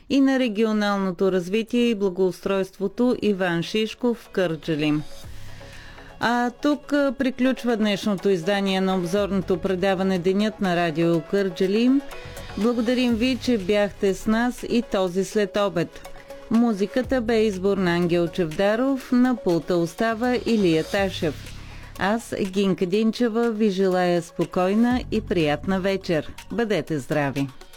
и на регионалното развитие и благоустройството Иван Шишков в Кърджали. А тук приключва днешното издание на обзорното предаване Денят на Радио Кърджали. Благодарим ви, че бяхте с нас и този след обед. Музиката бе избор на Ангел Чевдаров, на пулта остава Илия Ташев. Аз, Гинка Динчева, ви желая спокойна и приятна вечер. Бъдете здрави!